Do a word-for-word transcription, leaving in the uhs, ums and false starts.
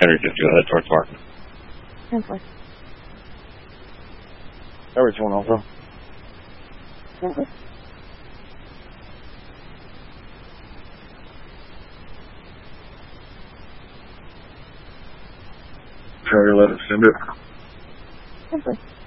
Henry fifty, go ahead towards Mark. ten four. Average one also. ten four. Charlie, let it send it. ten four.